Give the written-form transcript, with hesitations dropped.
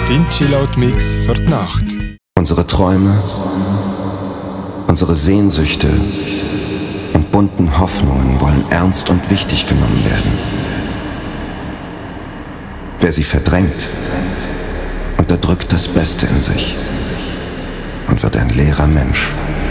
Dein Chillout-Mix für die Nacht. Unsere Träume, unsere Sehnsüchte und bunten Hoffnungen wollen ernst und wichtig genommen werden. Wer sie verdrängt, unterdrückt das Beste in sich und wird ein leerer Mensch.